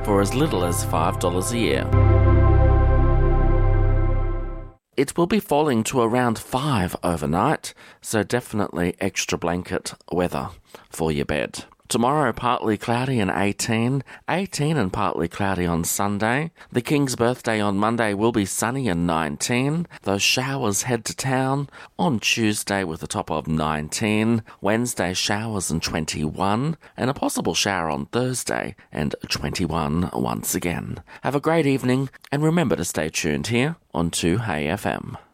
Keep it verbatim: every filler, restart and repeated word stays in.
for as little as five dollars a year. It will be falling to around five overnight, so definitely extra blanket weather for your bed. Tomorrow, partly cloudy and eighteen. eighteen and partly cloudy on Sunday. The King's birthday on Monday will be sunny and nineteen. Those showers head to town on Tuesday with a top of nineteen. Wednesday, showers and twenty-one. And a possible shower on Thursday and twenty-one once again. Have a great evening and remember to stay tuned here on two Hey F M.